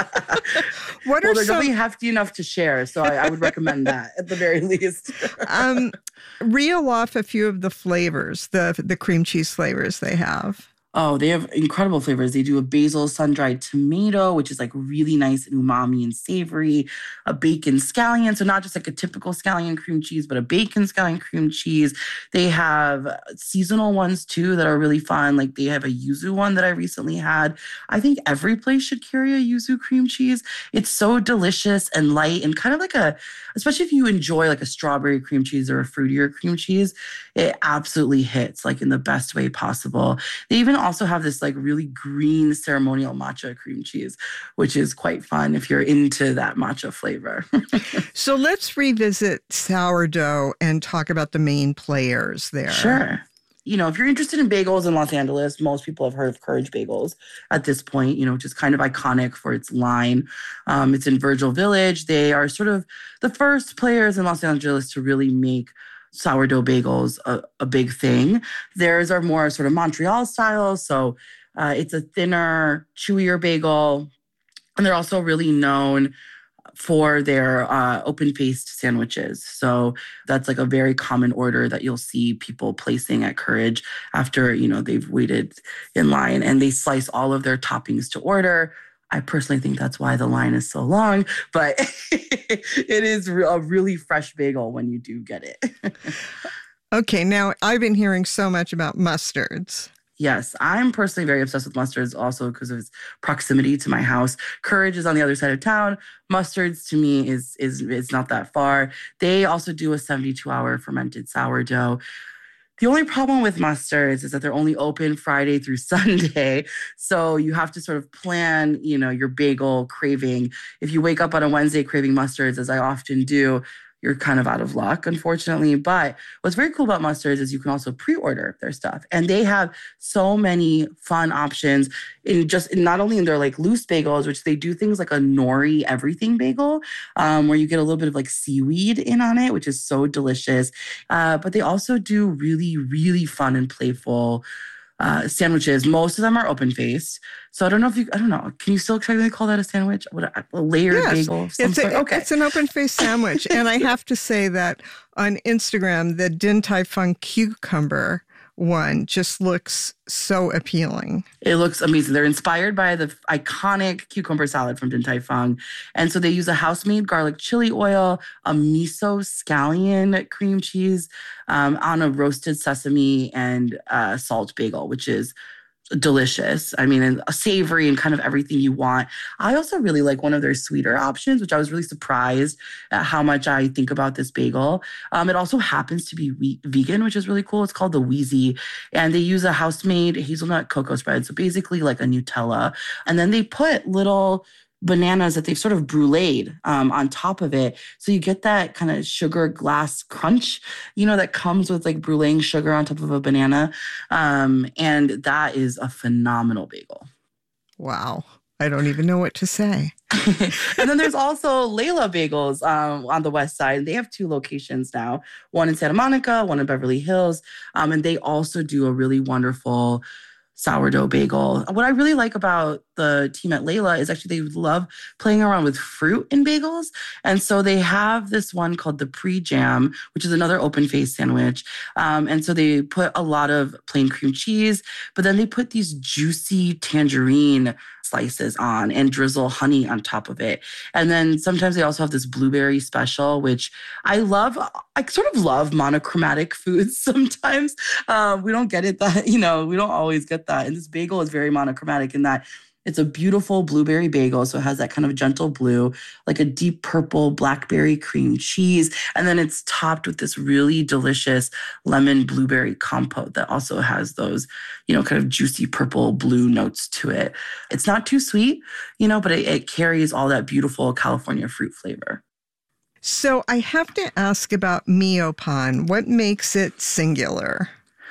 I: What
M: well,
I: are
M: they're
I: some...
M: definitely hefty enough to share, so I, I would recommend that at the very least.
I: um, reel off a few of the flavors, the the cream cheese flavors they have.
M: Oh, they have incredible flavors. They do a basil sun-dried tomato, which is like really nice and umami and savory. A bacon scallion, so not just like a typical scallion cream cheese, but a bacon scallion cream cheese. They have seasonal ones too that are really fun. Like they have a yuzu one that I recently had. I think every place should carry a yuzu cream cheese. It's so delicious and light and kind of like a, especially if you enjoy like a strawberry cream cheese or a fruitier cream cheese, it absolutely hits like in the best way possible. They even also have this like really green ceremonial matcha cream cheese, which is quite fun if you're into that matcha flavor.
I: So let's revisit sourdough and talk about the main players there.
M: Sure. You know, if you're interested in bagels in Los Angeles, most people have heard of Courage Bagels at this point, you know, which is kind of iconic for its line. Um, it's in Virgil Village. They are sort of the first players in Los Angeles to really make sourdough bagels a, a big thing. Theirs are more sort of Montreal style. So uh, it's a thinner, chewier bagel. And they're also really known for their uh, open-faced sandwiches. So that's like a very common order that you'll see people placing at Courage after, you know, they've waited in line, and they slice all of their toppings to order. I personally think that's why the line is so long, but it is a really fresh bagel when you do get it.
I: Okay, now I've been hearing so much about mustards.
M: Yes, I'm personally very obsessed with mustards also because of its proximity to my house. Courage is on the other side of town. Mustards to me is is is not that far. They also do a seventy-two hour fermented sourdough. The only problem with mustards is that they're only open Friday through Sunday. So you have to sort of plan, you know, your bagel craving. If you wake up on a Wednesday craving mustards, as I often do, you're kind of out of luck, unfortunately. But what's very cool about mustards is you can also pre-order their stuff. And they have so many fun options in just in not only in their like loose bagels, which they do things like a nori everything bagel, um, where you get a little bit of like seaweed in on it, which is so delicious. Uh, but they also do really, really fun and playful Uh, sandwiches. Most of them are open-faced. So I don't know if you, I don't know. Can you still technically call that a sandwich? What, a, a layered
I: yes,
M: bagel? Of some
I: it's,
M: sort?
I: A,
M: Okay.
I: it's an open-faced sandwich. And I have to say that on Instagram, the Din Tai Fung cucumber one just looks so appealing.
M: It looks amazing. They're inspired by the iconic cucumber salad from Din Tai Fung. And so they use a house-made garlic chili oil, a miso scallion cream cheese um, on a roasted sesame and uh, salt bagel, which is delicious. I mean, and savory and kind of everything you want. I also really like one of their sweeter options, which I was really surprised at how much I think about this bagel. Um, it also happens to be we- vegan, which is really cool. It's called the Wheezy, and they use a house-made hazelnut cocoa spread. So basically like a Nutella. And then they put little bananas that they've sort of bruleed um, on top of it. So you get that kind of sugar glass crunch, you know, that comes with like bruleeing sugar on top of a banana. Um, and that is a phenomenal bagel.
I: Wow. I don't even know what to say.
M: And then there's also Layla Bagels um, on the west side. They have two locations now, one in Santa Monica, one in Beverly Hills. Um, and they also do a really wonderful sourdough bagel. What I really like about the team at Layla is actually they love playing around with fruit in bagels. And so they have this one called the Pre-Jam, which is another open-faced sandwich. Um, and so they put a lot of plain cream cheese, but then they put these juicy tangerine slices on and drizzle honey on top of it. And then sometimes they also have this blueberry special, which I love. I sort of love monochromatic foods sometimes. Um, we don't get it that, you know, we don't always get that. And this bagel is very monochromatic in that it's a beautiful blueberry bagel. So it has that kind of gentle blue, like a deep purple blackberry cream cheese. And then it's topped with this really delicious lemon blueberry compote that also has those, you know, kind of juicy purple blue notes to it. It's not too sweet, you know, but it, it carries all that beautiful California fruit flavor.
I: So I have to ask about Miopan. What makes it singular?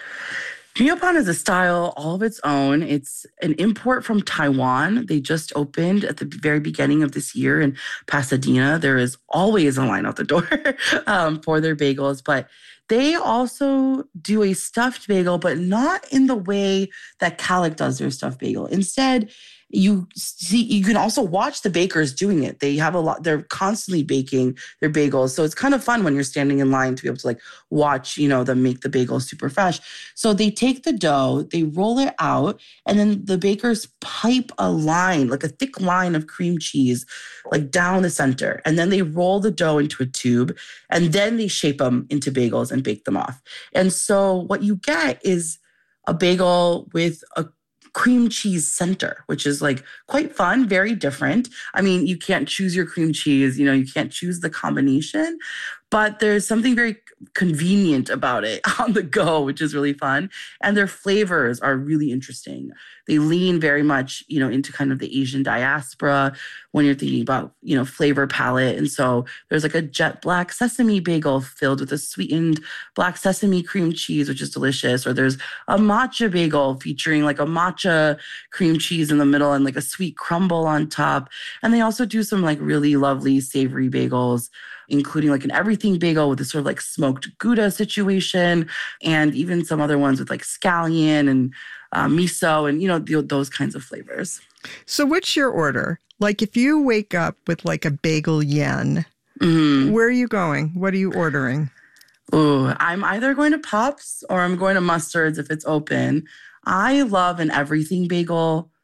M: Miopan is a style all of its own. It's an import from Taiwan. They just opened at the very beginning of this year in Pasadena. There is always a line out the door um, for their bagels, but they also do a stuffed bagel, but not in the way that Calic does their stuffed bagel. Instead, you see, you can also watch the bakers doing it. They have a lot, they're constantly baking their bagels. So it's kind of fun when you're standing in line to be able to like watch, you know, them make the bagels super fresh. So they take the dough, they roll it out, and then the bakers pipe a line, like a thick line of cream cheese, like down the center. And then they roll the dough into a tube, and then they shape them into bagels and bake them off. And so what you get is a bagel with a cream cheese center, which is like quite fun, very different. I mean, you can't choose your cream cheese, you know, you can't choose the combination, but there's something very convenient about it on the go, which is really fun. And their flavors are really interesting. They lean very much, you know, into kind of the Asian diaspora when you're thinking about, you know, flavor palette. And so there's like a jet black sesame bagel filled with a sweetened black sesame cream cheese, which is delicious. Or there's a matcha bagel featuring like a matcha cream cheese in the middle and like a sweet crumble on top. And they also do some like really lovely savory bagels, including like an everything bagel with this sort of like smoked Gouda situation, and even some other ones with like scallion and uh, miso and, you know, the, those kinds of flavors.
I: So what's your order? Like if you wake up with like a bagel yen,
M: mm-hmm.
I: where are you going? What are you ordering?
M: Oh, I'm either going to Pops or I'm going to Mustards if it's open. I love an everything bagel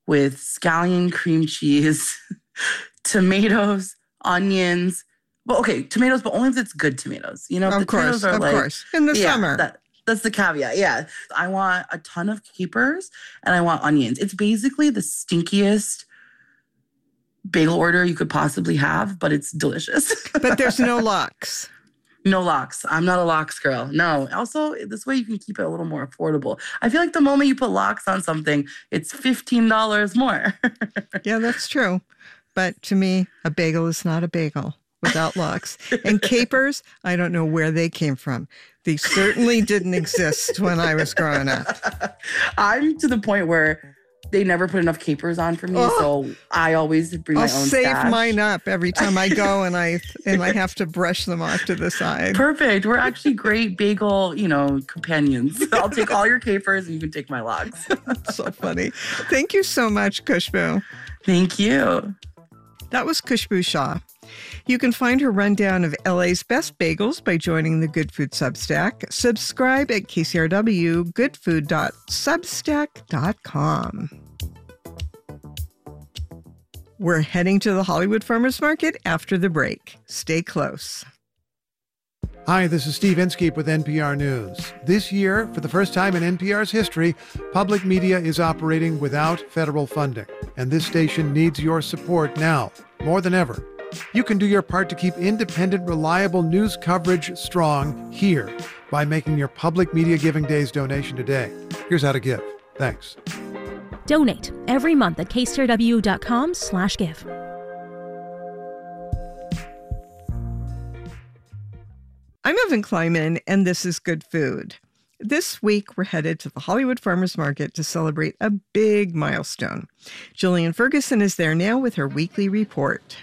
M: with scallion cream cheese, tomatoes, onions. Well, okay, tomatoes, but only if it's good tomatoes. You know, if
I: Of
M: the
I: course,
M: tomatoes are
I: of
M: like,
I: course. In the
M: yeah,
I: summer.
M: That, that's the caveat. Yeah. I want a ton of capers and I want onions. It's basically the stinkiest bagel order you could possibly have, but it's delicious.
I: But there's no lox.
M: No lox. I'm not a lox girl. No. Also, this way you can keep it a little more affordable. I feel like the moment you put lox on something, it's fifteen dollars more.
I: Yeah, that's true. But to me, a bagel is not a bagel without lox. And capers, I don't know where they came from. They certainly didn't exist when I was growing up.
M: I'm to the point where they never put enough capers on for me,
I: Oh.
M: so I always bring
I: I'll
M: my own
I: save
M: stash.
I: mine up every time I go and I and I have to brush them off to the side.
M: Perfect. We're actually great bagel, you know, companions. I'll take all your capers and you can take my logs.
I: That's so funny. Thank you so much, Khushbu.
M: Thank you.
I: That was Khushbu Shah. You can find her rundown of L A's best bagels by joining the Good Food Substack. Subscribe at K C R W good food dot substack dot com. We're heading to the Hollywood Farmers Market after the break. Stay close.
N: Hi, this is Steve Inskeep with N P R News. This year, for the first time in N P R's history, public media is operating without federal funding. And this station needs your support now, more than ever. You can do your part to keep independent, reliable news coverage strong here by making your Public Media Giving Days donation today. Here's how to give. Thanks.
O: Donate every month at K C R W dot com slash give.
I: I'm Evan Kleiman, and this is Good Food. This week, we're headed to the Hollywood Farmers Market to celebrate a big milestone. Jillian Ferguson is there now with her weekly report.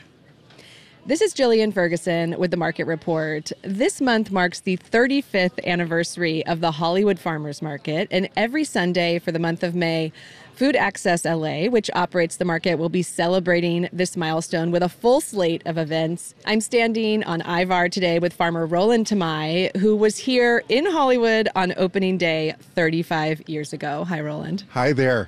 P: This is Jillian Ferguson with the Market Report. This month marks the thirty-fifth anniversary of the Hollywood Farmers Market, and every Sunday for the month of May, Food Access L A, which operates the market, will be celebrating this milestone with a full slate of events. I'm standing on Ivar today with farmer Roland Tamai, who was here in Hollywood on opening day thirty-five years ago. Hi, Roland.
Q: Hi there.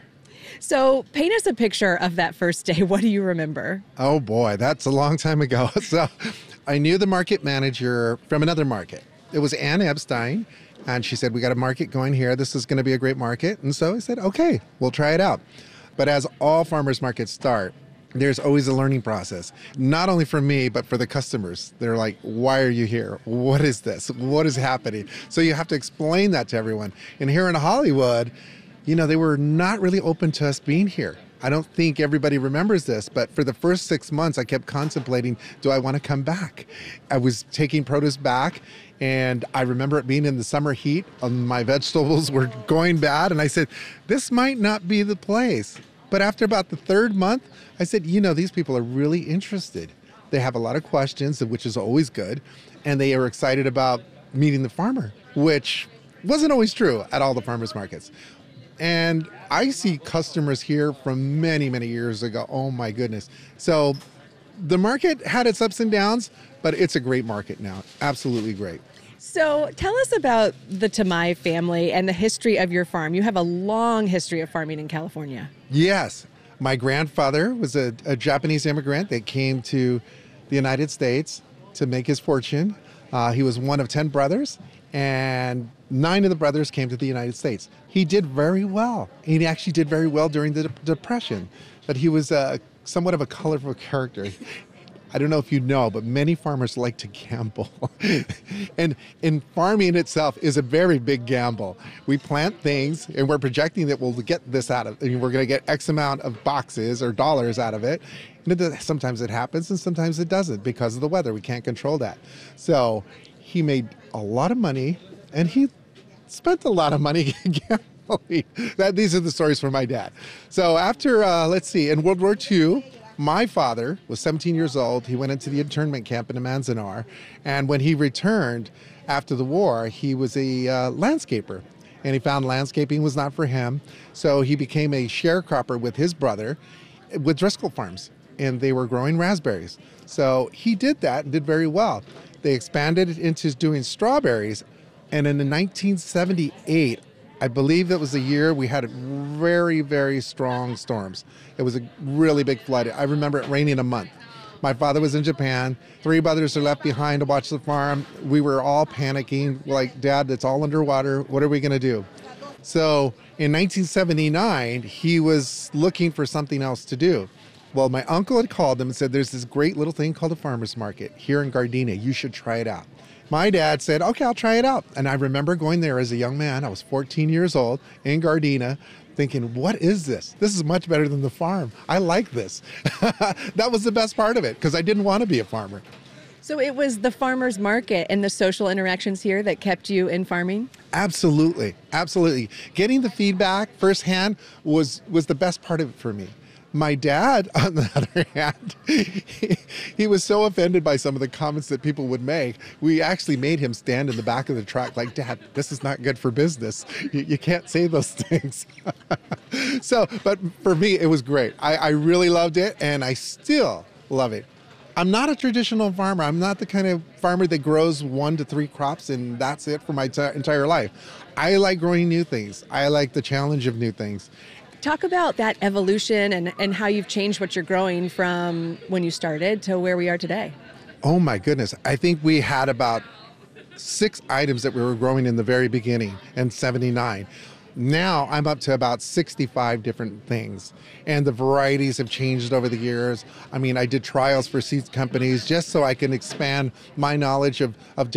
P: So paint us a picture of that first day. What do you remember?
Q: Oh boy, that's a long time ago. So I knew the market manager from another market. It was Ann Epstein, and she said, we got a market going here. This is going to be a great market. And so I said, okay, we'll try it out. But as all farmers markets start, there's always a learning process, not only for me, but for the customers. They're like, why are you here? What is this? What is happening? So you have to explain that to everyone. And here in Hollywood, you know, they were not really open to us being here. I don't think everybody remembers this, but for the first six months, I kept contemplating, do I want to come back? I was taking produce back, and I remember it being in the summer heat, and my vegetables were going bad, and I said, this might not be the place. But after about the third month, I said, you know, these people are really interested. They have a lot of questions, which is always good, and they are excited about meeting the farmer, which wasn't always true at all the farmers markets. And I see customers here from many, many years ago. Oh my goodness. So the market had its ups and downs, but it's a great market now. Absolutely great.
P: So tell us about the Tamai family and the history of your farm. You have a long history of farming in California.
Q: Yes. My grandfather was a, a Japanese immigrant that came to the United States to make his fortune. Uh, he was one of ten brothers, and nine of the brothers came to the United States. He did very well. He actually did very well during the De- Depression, but he was uh, somewhat of a colorful character. I don't know if you know, but many farmers like to gamble. and in farming itself is a very big gamble. We plant things and we're projecting that we'll get this out of it. We're going to get X amount of boxes or dollars out of it. And it, sometimes it happens and sometimes it doesn't because of the weather. We can't control that. So he made a lot of money and he spent a lot of money gambling. That, these are the stories from my dad. So after, uh, let's see, in World War Two, my father was seventeen years old. He went into the internment camp in Manzanar. And when he returned after the war, he was a uh, landscaper. And he found landscaping was not for him. So he became a sharecropper with his brother with Driscoll Farms. And they were growing raspberries. So he did that and did very well. They expanded it into doing strawberries. And in nineteen seventy-eight, I believe it was the year we had very, very strong storms. It was a really big flood. I remember it raining a month. My father was in Japan. Three brothers are left behind to watch the farm. We were all panicking, like, Dad, it's all underwater. What are we going to do? So in nineteen seventy-nine, he was looking for something else to do. Well, my uncle had called him and said, there's this great little thing called a farmer's market here in Gardena. You should try it out. My dad said, okay, I'll try it out. And I remember going there as a young man. I was fourteen years old in Gardena, thinking, what is this? This is much better than the farm. I like this. That was the best part of it, because I didn't want to be a farmer.
P: So it was the farmer's market and the social interactions here that kept you in farming?
Q: Absolutely. Absolutely. Getting the feedback firsthand was, was the best part of it for me. My dad, on the other hand, he, he was so offended by some of the comments that people would make. We actually made him stand in the back of the truck like, Dad, this is not good for business. You, you can't say those things. So, but for me, it was great. I, I really loved it, and I still love it. I'm not a traditional farmer. I'm not the kind of farmer that grows one to three crops and that's it for my t- entire life. I like growing new things. I like the challenge of new things.
P: Talk about that evolution and, and how you've changed what you're growing from when you started to where we are today.
Q: Oh my goodness. I think we had about six items that we were growing in the very beginning in seventy-nine. Now I'm up to about sixty-five different things, and the varieties have changed over the years. I mean, I did trials for seed companies just so I can expand my knowledge of, of